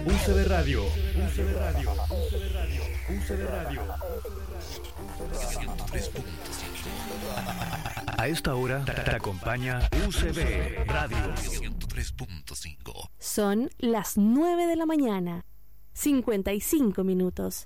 UCB Radio. UCB Radio. UCB Radio. 103.5. A esta hora te acompaña UCB Radio 103.5. Son las 9 de la mañana, 55 minutos.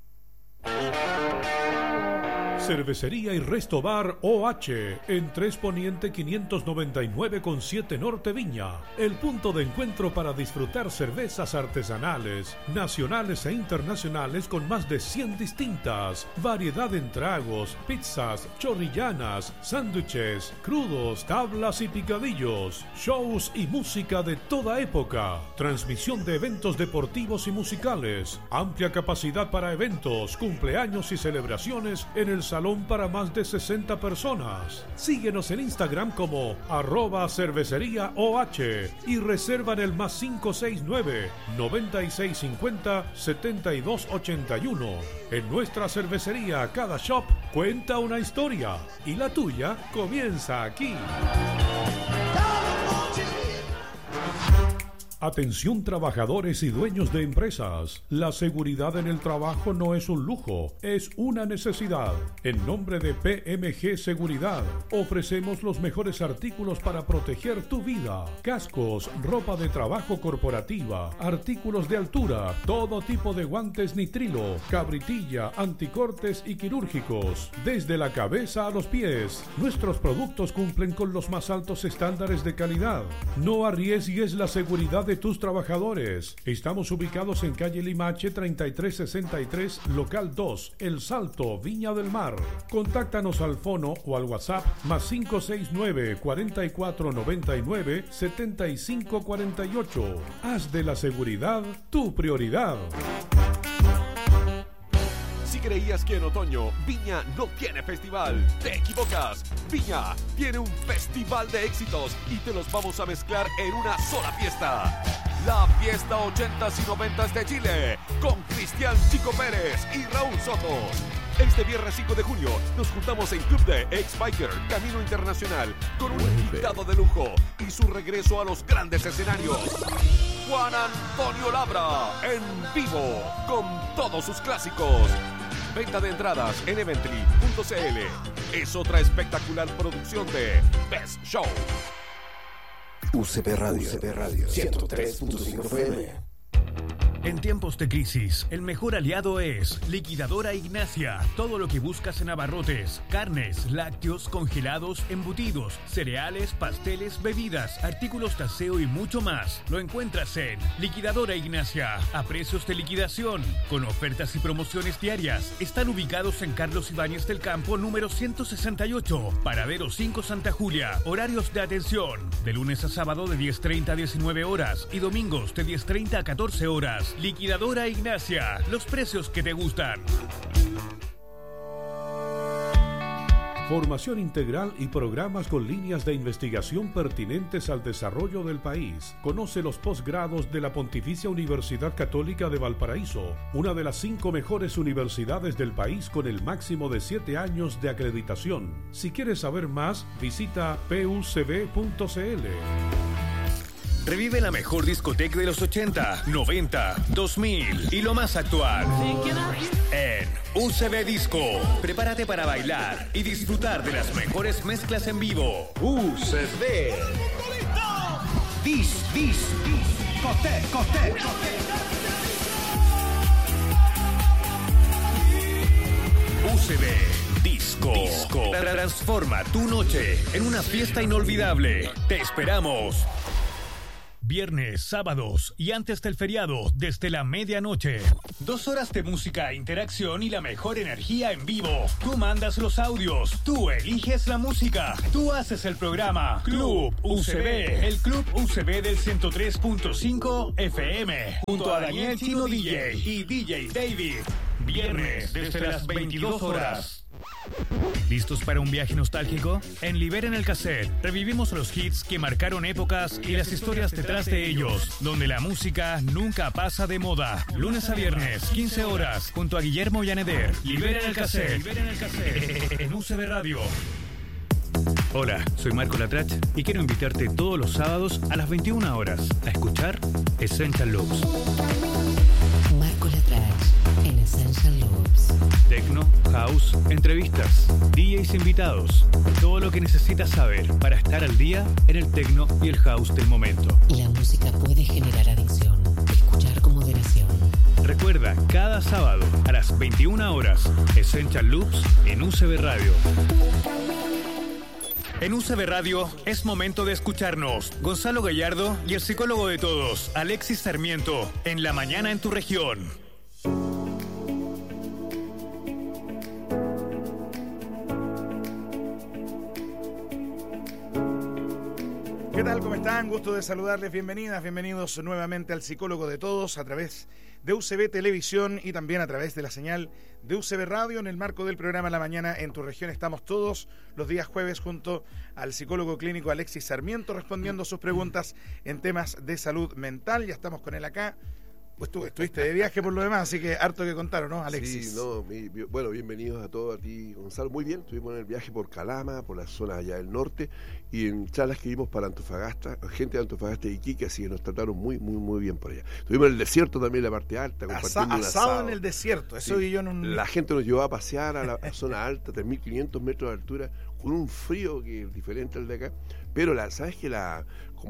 Cervecería y Resto Bar OH, en 3 Poniente 599 con 7 Norte Viña. El punto de encuentro para disfrutar cervezas artesanales, nacionales e internacionales con más de 100 distintas. Variedad en tragos, pizzas, chorrillanas, sándwiches, crudos, tablas y picadillos. Shows y música de toda época. Transmisión de eventos deportivos y musicales. Amplia capacidad para eventos, cumpleaños y celebraciones en el salón para más de 60 personas. Síguenos en Instagram como @cervecería_OH y reserva en el +569 9650 7281. En nuestra cervecería, cada shop cuenta una historia y la tuya comienza aquí. Atención trabajadores y dueños de empresas. La seguridad en el trabajo no es un lujo, es una necesidad. En nombre de PMG Seguridad, ofrecemos los mejores artículos para proteger tu vida. Cascos, ropa de trabajo corporativa, artículos de altura, todo tipo de guantes nitrilo, cabritilla, anticortes y quirúrgicos. Desde la cabeza a los pies, nuestros productos cumplen con los más altos estándares de calidad. No arriesgues la seguridad de tus trabajadores. Estamos ubicados en calle Limache 3363, local 2, El Salto, Viña del Mar. Contáctanos al fono o al WhatsApp +569 4499 7548. Haz de la seguridad tu prioridad. Si creías que en otoño Viña no tiene festival, te equivocas. Viña tiene un festival de éxitos y te los vamos a mezclar en una sola fiesta. La fiesta 80s y 90s de Chile, con Cristian Chico Pérez y Raúl Soto. Este viernes 5 de junio nos juntamos en Club de Ex-Biker Camino Internacional con un invitado de lujo y su regreso a los grandes escenarios. Juan Antonio Labra en vivo con todos sus clásicos. Venta de entradas en Evently.cl. Es otra espectacular producción de Best Show. UCB Radio 103.5 FM. En tiempos de crisis, el mejor aliado es Liquidadora Ignacia. Todo lo que buscas en abarrotes, carnes, lácteos, congelados, embutidos, cereales, pasteles, bebidas, artículos de aseo y mucho más. Lo encuentras en Liquidadora Ignacia, a precios de liquidación, con ofertas y promociones diarias. Están ubicados en Carlos Ibáñez del Campo, número 168, Paradero 5 Santa Julia. Horarios de atención, de lunes a sábado de 10:30 a 19 horas y domingos de 10:30 a 14 horas. Liquidadora Ignacia, los precios que te gustan. Formación integral y programas con líneas de investigación pertinentes al desarrollo del país. Conoce los posgrados de la Pontificia Universidad Católica de Valparaíso, una de las 5 mejores universidades del país con el máximo de 7 años de acreditación. Si quieres saber más, visita pucb.cl. Revive la mejor discoteca de los 80, 90, 2000 y lo más actual. En UCB Disco, prepárate para bailar y disfrutar de las mejores mezclas en vivo. UCB. Coté. UCB Disco. Transforma tu noche en una fiesta inolvidable. Te esperamos. Viernes, sábados y antes del feriado, desde la medianoche. 2 horas de música, interacción y la mejor energía en vivo. Tú mandas los audios, tú eliges la música, tú haces el programa. Club UCB, el Club UCB del 103.5 FM. Junto a Daniel Chino DJ y DJ David. Viernes, desde las 22 horas. ¿Listos para un viaje nostálgico? En Liberen el Cassette revivimos los hits que marcaron épocas y las historias detrás de ellos, donde la música nunca pasa de moda. Lunes a viernes, 15 horas, junto a Guillermo Yaneder. Liberen el Cassette en UCB Radio. Hola, soy Marco Latrach y quiero invitarte todos los sábados a las 21 horas a escuchar Essential Loops. Marco Latrach en Essential Loops. Tecno, house, entrevistas, DJs invitados. Todo lo que necesitas saber para estar al día en el tecno y el house del momento. La música puede generar adicción. Escuchar con moderación. Recuerda, cada sábado a las 21 horas, Essential Loops en UCB Radio. En UCB Radio es momento de escucharnos. Gonzalo Gallardo y el psicólogo de todos, Alexis Sarmiento, en La Mañana en tu región. ¿Qué tal? ¿Cómo están? Gusto de saludarles. Bienvenidos nuevamente al psicólogo de todos a través de UCB Televisión y también a través de la señal de UCB Radio en el marco del programa La Mañana en tu región. Estamos todos los días jueves junto al psicólogo clínico Alexis Sarmiento respondiendo sus preguntas en temas de salud mental. Ya estamos con él acá. Pues tú estuviste de viaje por lo demás, así que harto que contar, ¿no, Alexis? Sí, bueno, bienvenidos a todos, a ti, Gonzalo. Muy bien, estuvimos en el viaje por Calama, por la zona allá del norte, y en charlas que vimos para Antofagasta, gente de Antofagasta y Iquique, así que nos trataron muy bien por allá. Estuvimos en el desierto también, la parte alta, compartiendo un asado en el desierto, eso sí. vi yo en un... La gente nos llevó a pasear a la zona alta, 3.500 metros de altura, con un frío que es diferente al de acá, pero ¿sabes qué? La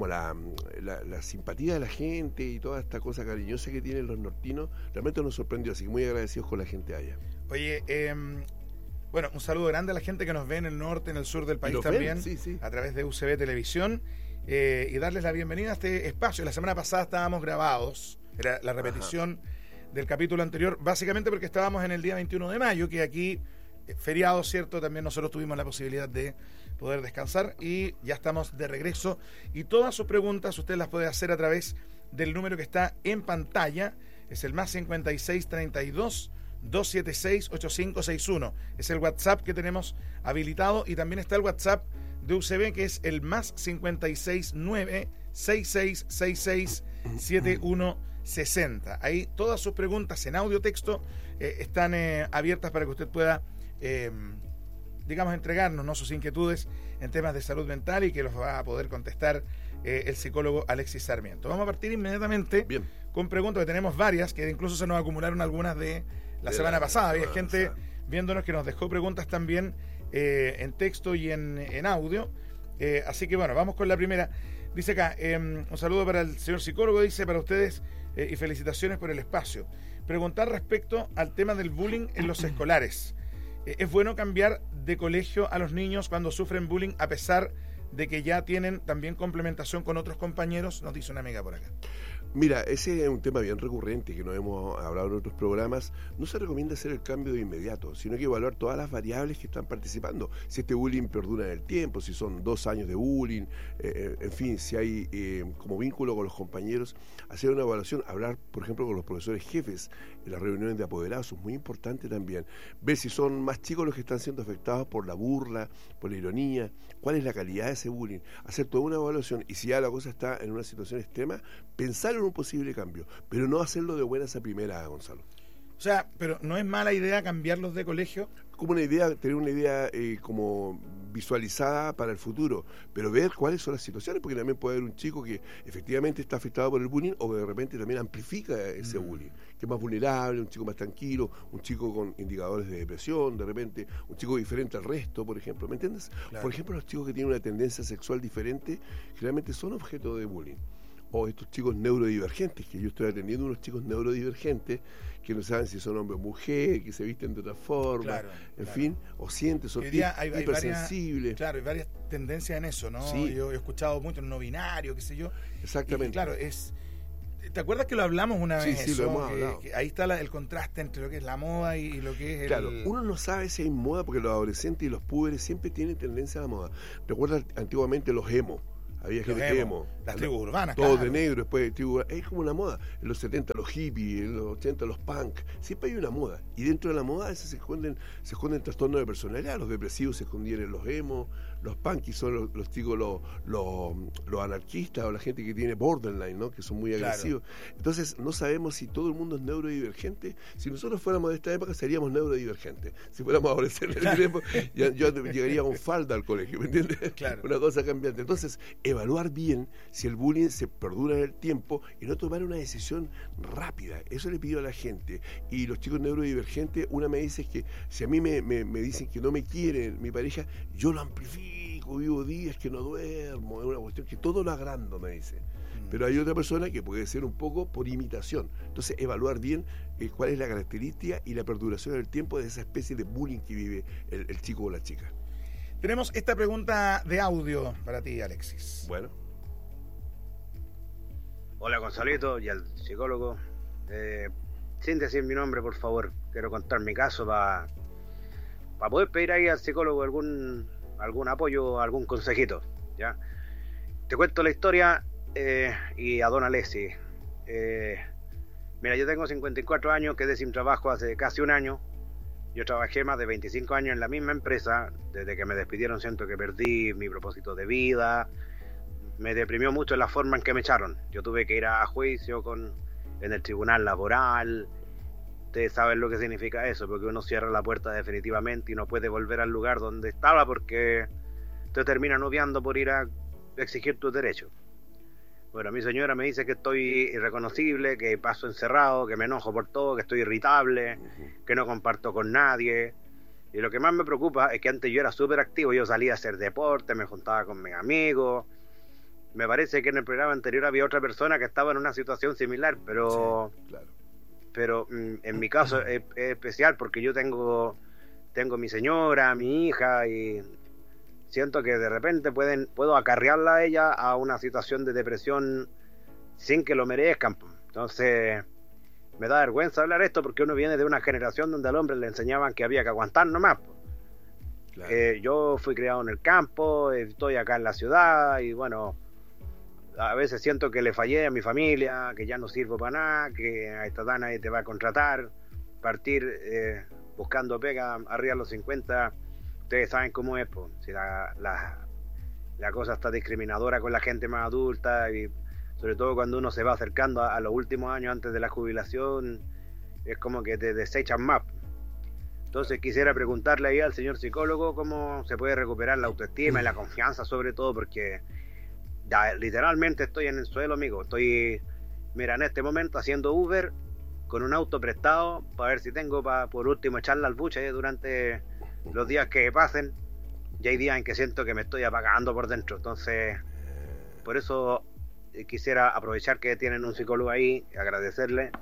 simpatía de la gente y toda esta cosa cariñosa que tienen los nortinos realmente nos sorprendió, así que muy agradecidos con la gente allá. Oye, bueno, un saludo grande a la gente que nos ve en el norte, en el sur del país también, sí. A través de UCB Televisión, y darles la bienvenida a este espacio. La semana pasada estábamos grabados, era la repetición del capítulo anterior, básicamente porque estábamos en el día 21 de mayo, que aquí, feriado, ¿cierto? También nosotros tuvimos la posibilidad de poder descansar y ya estamos de regreso. Y todas sus preguntas usted las puede hacer a través del número que está en pantalla, es el más 5632 276 8561. Es el WhatsApp que tenemos habilitado y también está el WhatsApp de UCB que es el más 569 6666 7160. Ahí todas sus preguntas en audio texto están abiertas para que usted pueda digamos, entregarnos, ¿no?, sus inquietudes en temas de salud mental y que los va a poder contestar el psicólogo Alexis Sarmiento. Vamos a partir inmediatamente con preguntas, que tenemos varias, que incluso se nos acumularon algunas de la semana pasada. Había gente viéndonos que nos dejó preguntas también en texto y en audio. Así que bueno, vamos con la primera. Dice acá, un saludo para el señor psicólogo, dice para ustedes y felicitaciones por el espacio. Preguntar respecto al tema del bullying en los escolares. ¿Es bueno cambiar de colegio a los niños cuando sufren bullying a pesar de que ya tienen también complementación con otros compañeros? Nos dice una amiga por acá. Mira, ese es un tema bien recurrente que nos hemos hablado en otros programas. No se recomienda hacer el cambio de inmediato, sino que evaluar todas las variables que están participando. Si este bullying perdura en el tiempo, si son 2 años de bullying, en fin, si hay como vínculo con los compañeros, hacer una evaluación, hablar, por ejemplo, con los profesores jefes en las reuniones de apoderados, es muy importante también. Ver si son más chicos los que están siendo afectados por la burla, por la ironía, cuál es la calidad de ese bullying. Hacer toda una evaluación y si ya la cosa está en una situación extrema, pensar en un posible cambio, pero no hacerlo de buenas a primeras, Gonzalo. O sea, pero ¿no es mala idea cambiarlos de colegio? Como una idea, tener una idea como visualizada para el futuro, pero ver cuáles son las situaciones, porque también puede haber un chico que efectivamente está afectado por el bullying o que de repente también amplifica ese bullying, que es más vulnerable, un chico más tranquilo, un chico con indicadores de depresión, de repente, un chico diferente al resto, por ejemplo, ¿me entiendes? Claro. Por ejemplo, los chicos que tienen una tendencia sexual diferente generalmente son objeto de bullying. O estos chicos neurodivergentes, que yo estoy atendiendo unos chicos neurodivergentes que no saben si son hombre o mujer, que se visten de otra forma, en fin, o sienten, son hipersensibles. Claro, hay varias tendencias en eso, ¿no? Sí. Yo he escuchado mucho en no binario, qué sé yo. Exactamente. Y claro, ¿te acuerdas que lo hablamos una vez? Sí, lo hemos hablado. Que ahí está el contraste entre lo que es la moda y lo que es Claro, uno no sabe si hay moda porque los adolescentes y los púberes siempre tienen tendencia a la moda. ¿Recuerdas antiguamente los emo? Había gente emo, las tribus urbanas, todos claro. De negro, después tribus, es como una moda. En los 70 los hippies, en los 80 los punk, siempre hay una moda. Y dentro de la moda a veces se esconden trastornos de personalidad. Los depresivos se escondían en los emo, los punkies son los chicos, los anarquistas o la gente que tiene borderline, ¿no? Que son muy agresivos. Entonces, no sabemos si todo el mundo es neurodivergente. Si nosotros fuéramos de esta época, seríamos neurodivergentes. Si fuéramos adolescentes en el tiempo, yo llegaría con falda al colegio, ¿me entiendes? Claro. Una cosa cambiante. Entonces, evaluar bien si el bullying se perdura en el tiempo y no tomar una decisión rápida. Eso le pido a la gente. Y los chicos neurodivergentes, una me dice que si a mí me dicen que no me quiere mi pareja, yo lo amplifico, vivo días que no duermo, es una cuestión que todo lo agrando, me dice. Pero hay otra persona que puede ser un poco por imitación. Entonces, evaluar bien cuál es la característica y la perduración del tiempo de esa especie de bullying que vive el chico o la chica. Tenemos esta pregunta de audio para ti, Alexis. Bueno. Hola, Gonzalito y al psicólogo. Sin decir mi nombre, por favor. Quiero contar mi caso para poder pedir ahí al psicólogo algún apoyo, algún consejito, ¿ya? Te cuento la historia y a don Alexis. Mira, yo tengo 54 años, quedé sin trabajo hace casi un año. Yo trabajé más de 25 años en la misma empresa. Desde que me despidieron siento que perdí mi propósito de vida. Me deprimió mucho la forma en que me echaron. Yo tuve que ir a juicio en el tribunal laboral. Ustedes saben lo que significa eso, porque uno cierra la puerta definitivamente y no puede volver al lugar donde estaba porque te terminan obviando por ir a exigir tus derechos. Bueno, mi señora me dice que estoy irreconocible, que paso encerrado, que me enojo por todo, que estoy irritable, que no comparto con nadie. Y lo que más me preocupa es que antes yo era súper activo, yo salía a hacer deporte, me juntaba con mis amigos. Me parece que en el programa anterior había otra persona que estaba en una situación similar, pero sí, claro. Pero en mi caso es especial porque yo tengo mi señora, mi hija, y siento que de repente puedo acarrearla a ella a una situación de depresión sin que lo merezcan. Entonces me da vergüenza hablar esto porque uno viene de una generación donde al hombre le enseñaban que había que aguantar nomás. Claro. Yo fui criado en el campo, estoy acá en la ciudad y bueno, a veces siento que le fallé a mi familia, que ya no sirvo para nada, que a esta edad nadie te va a contratar, partir buscando pega arriba de los 50. Ustedes saben cómo es, pues. Si la cosa está discriminadora con la gente más adulta y sobre todo cuando uno se va acercando a los últimos años antes de la jubilación, es como que te desechan más. Entonces quisiera preguntarle ahí al señor psicólogo cómo se puede recuperar la autoestima y la confianza, sobre todo porque ya, literalmente estoy en el suelo, amigo. Estoy, mira, en este momento haciendo Uber con un auto prestado para ver si tengo por último echarla al buche durante los días que pasen. Ya hay días en que siento que me estoy apagando por dentro. Entonces, por eso quisiera aprovechar que tienen un psicólogo ahí, agradecerle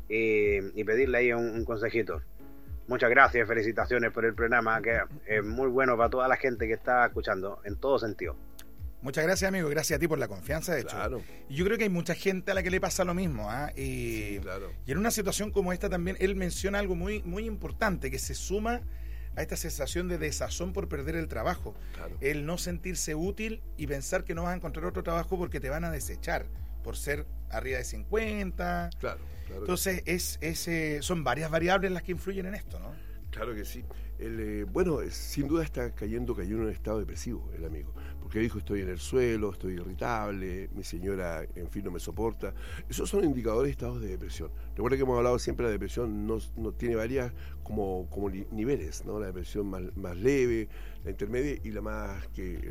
y pedirle ahí un consejito. Muchas gracias, felicitaciones por el programa, que es muy bueno para toda la gente que está escuchando, en todo sentido. Muchas gracias, amigo. Gracias a ti por la confianza, de hecho. Claro. Y yo creo que hay mucha gente a la que le pasa lo mismo. Sí, claro. Y en una situación como esta también, él menciona algo muy, muy importante, que se suma a esta sensación de desazón por perder el trabajo. Claro. El no sentirse útil y pensar que no vas a encontrar otro trabajo porque te van a desechar por ser arriba de 50. Claro. Entonces, son varias variables las que influyen en esto, ¿no? Claro que sí. Bueno, sin duda cayó en un estado depresivo el amigo, porque dijo: estoy en el suelo, estoy irritable, mi señora, en fin, no me soporta. Esos son indicadores de estados de depresión. Recuerda que hemos hablado siempre, la depresión no tiene varias como niveles, ¿no? La depresión más leve, la intermedia y la más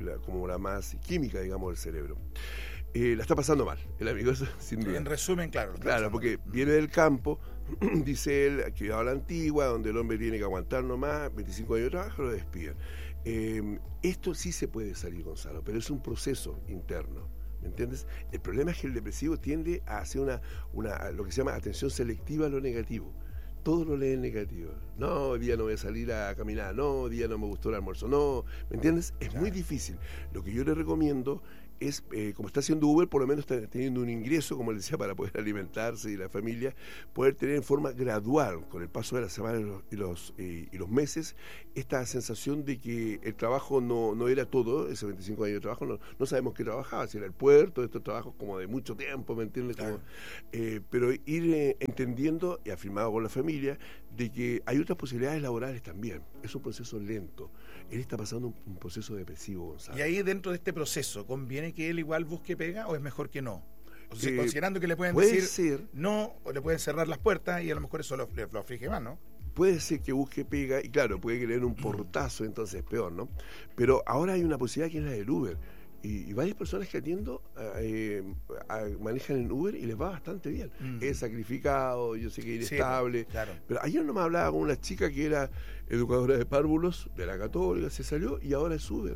química, digamos, del cerebro. La está pasando mal, el amigo, eso, sin duda. En resumen, claro. Claro, porque viene del campo, dice él, que a la antigua, donde el hombre tiene que aguantar nomás, 25 años de trabajo, lo despiden. Esto sí se puede salir, Gonzalo, pero es un proceso interno, ¿me entiendes? El problema es que el depresivo tiende a hacer lo que se llama atención selectiva a lo negativo. Todo lo lee en negativo. No, hoy día no voy a salir a caminar. No, hoy día no me gustó el almuerzo. No, ¿me entiendes? Es muy difícil. Lo que yo le recomiendo es, como está haciendo Uber, por lo menos está teniendo un ingreso, como les decía, para poder alimentarse y la familia, poder tener en forma gradual, con el paso de la semana y los meses, esta sensación de que el trabajo no era todo, ese 25 años de trabajo, no sabemos qué trabajaba, si era el puerto, estos trabajos como de mucho tiempo, ¿me entiendes? Claro. Pero ir entendiendo y afirmado con la familia de que hay otras posibilidades laborales también. Es un proceso lento. Él está pasando un proceso depresivo, Gonzalo. Y ahí dentro de este proceso, ¿conviene que él igual busque pega o es mejor que no? O sea, considerando que le pueden decir no, o le pueden cerrar las puertas y a lo mejor eso lo aflige más, ¿no? Puede ser que busque pega y claro, puede creer un portazo, entonces es peor, ¿no? Pero ahora hay una posibilidad que es la del Uber. Y varias personas que atiendo manejan en Uber y les va bastante bien. Es sacrificado, yo sé que es inestable. Sí, claro. Pero ayer no me hablaba con una chica que era educadora de párvulos de la Católica, se salió y ahora es Uber.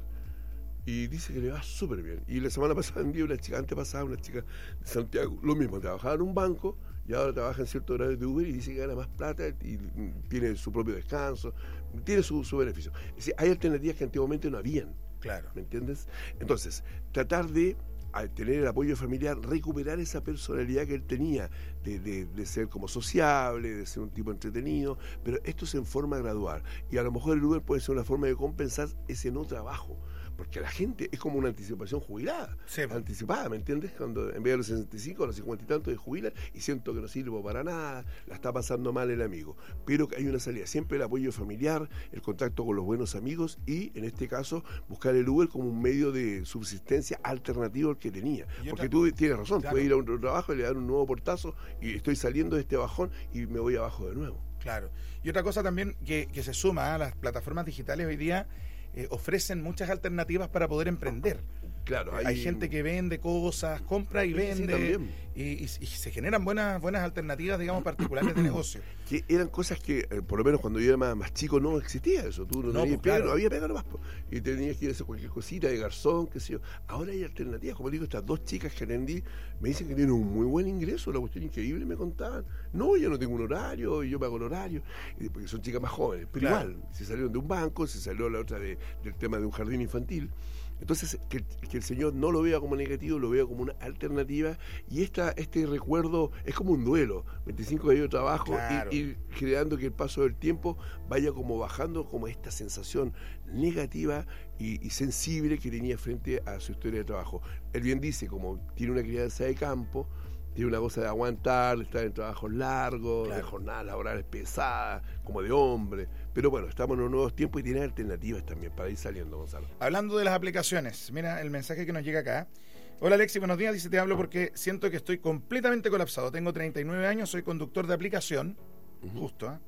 Y dice que le va súper bien. Y la semana pasada envié una chica, antepasada, una chica de Santiago, lo mismo, trabajaba en un banco y ahora trabaja en ciertos horarios de Uber y dice que gana más plata y tiene su propio descanso, tiene su beneficio. Es decir, hay alternativas que antiguamente no habían. Claro. ¿Me entiendes? Entonces, tratar de tener el apoyo familiar, recuperar esa personalidad que él tenía, de ser como sociable, de ser un tipo entretenido, pero esto es en forma gradual. Y a lo mejor el Uber puede ser una forma de compensar ese no trabajo. Porque la gente es como una anticipación jubilada, anticipada, ¿me entiendes? Cuando en vez de los 65, a los 50 y tantos de jubilan y siento que no sirvo para nada, la está pasando mal el amigo. Pero que hay una salida, siempre el apoyo familiar, el contacto con los buenos amigos y, en este caso, buscar el Uber como un medio de subsistencia alternativo al que tenía. Porque tú tienes razón, claro. Puedes ir a un trabajo y le dar un nuevo portazo y estoy saliendo de este bajón y me voy abajo de nuevo. Claro. Y otra cosa también que se suma a las plataformas digitales hoy día, ofrecen muchas alternativas para poder emprender. Claro, hay gente que vende cosas, compra y vende, y se generan buenas alternativas, digamos, particulares de negocio. Que eran cosas que, por lo menos cuando yo era más chico, no existía eso. Tú no tenías pega, no había pega nomás. Y tenías que ir a hacer cualquier cosita de garzón, qué sé yo. Ahora hay alternativas. Como digo, estas dos chicas que atendí me dicen que tienen un muy buen ingreso, una cuestión increíble, me contaban. No, yo no tengo un horario, yo me hago el horario. Porque son chicas más jóvenes, pero igual, se salieron de un banco, se salió la otra del tema de un jardín infantil. Entonces, que el Señor no lo vea como negativo, lo vea como una alternativa, y este recuerdo es como un duelo, 25 años de trabajo, claro. y creando que el paso del tiempo vaya como bajando como esta sensación negativa y sensible que tenía frente a su historia de trabajo. Él bien dice, como tiene una crianza de campo, tiene una cosa de aguantar, de estar en trabajos largos, claro. de jornadas laborales pesadas, como de hombre. Pero bueno, estamos en los nuevos tiempos y tiene alternativas también para ir saliendo, Gonzalo. Hablando de las aplicaciones, mira el mensaje que nos llega acá. Hola Alexis, buenos días, dice, te hablo porque siento que estoy completamente colapsado. Tengo 39 años, soy conductor de aplicación, justo,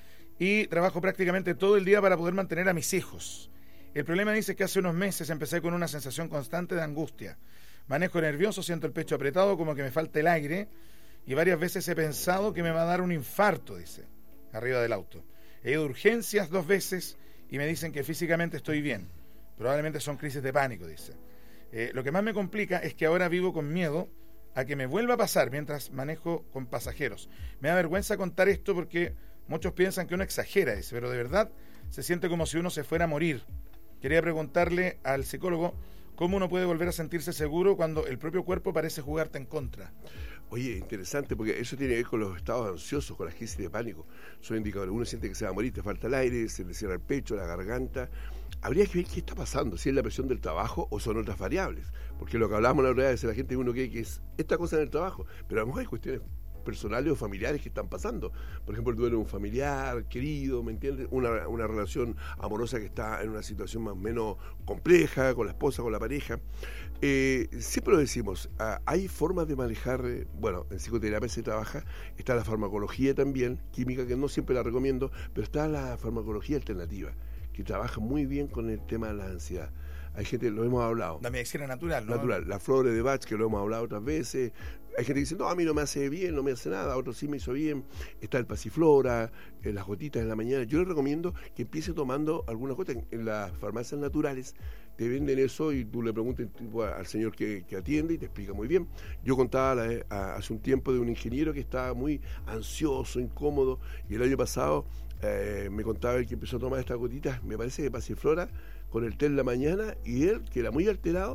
y trabajo prácticamente todo el día para poder mantener a mis hijos. El problema, dice, es que hace unos meses empecé con una sensación constante de angustia. Manejo nervioso, siento el pecho apretado, como que me falta el aire, y varias veces he pensado que me va a dar un infarto, dice, arriba del auto. He ido a urgencias 2 veces y me dicen que físicamente estoy bien. Probablemente son crisis de pánico, dice. Lo que más me complica es que ahora vivo con miedo a que me vuelva a pasar mientras manejo con pasajeros. Me da vergüenza contar esto porque muchos piensan que uno exagera, dice, pero de verdad se siente como si uno se fuera a morir. Quería preguntarle al psicólogo cómo uno puede volver a sentirse seguro cuando el propio cuerpo parece jugarte en contra. Oye, interesante, porque eso tiene que ver con los estados ansiosos, con las crisis de pánico. Son indicadores. Uno siente que se va a morir, te falta el aire, se le cierra el pecho, la garganta. Habría que ver qué está pasando, si es la presión del trabajo o son otras variables. Porque lo que hablábamos la otra vez, la gente uno cree que es esta cosa en el trabajo, pero a lo mejor hay cuestiones personales o familiares que están pasando. Por ejemplo, el duelo de un familiar querido, ¿me entiendes? Una relación amorosa que está en una situación más o menos compleja, con la esposa, con la pareja. Siempre lo decimos, hay formas de manejar, bueno, en psicoterapia se trabaja, está la farmacología también, química, que no siempre la recomiendo, pero está la farmacología alternativa, que trabaja muy bien con el tema de la ansiedad. Hay gente, lo hemos hablado. La medicina natural, ¿no? Natural, la flora de Bach, que lo hemos hablado otras veces. Hay gente que dice, no, a mí no me hace bien, no me hace nada, a otros sí me hizo bien. Está el pasiflora, las gotitas en la mañana. Yo les recomiendo que empiece tomando algunas gotas. En las farmacias naturales te venden eso y tú le preguntas al señor que atiende y te explica muy bien. Yo contaba hace un tiempo de un ingeniero que estaba muy ansioso, incómodo, y el año pasado me contaba él que empezó a tomar estas gotitas, me parece que pasiflora, con el té en la mañana, y él, que era muy alterado,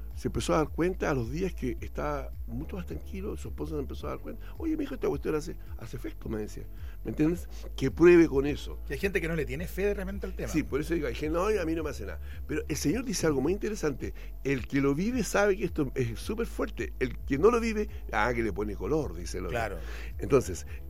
se empezó a dar cuenta a los días que estaba mucho más tranquilo, su esposa se empezó a dar cuenta, oye, mi hijo, esta cuestión hace efecto, me decía, ¿me entiendes? Que pruebe con eso. Y hay gente que no le tiene fe de repente al tema. Sí, por eso digo, hay gente, no, a mí no me hace nada. Pero el Señor dice algo muy interesante, el que lo vive sabe que esto es súper fuerte, el que no lo vive, que le pone color, dice el otro. Claro. Entonces,